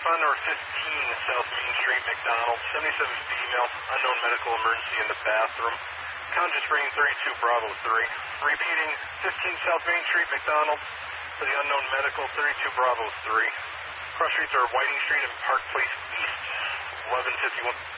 responder 15 South Main Street, McDonald, 77 female, unknown medical emergency in the bathroom. Conscious brain 32 Bravo 3. Repeating, 15 South Main Street, McDonald, for the unknown medical 32 Bravo 3. Cross streets are Whiting Street and Park Place East, 1151.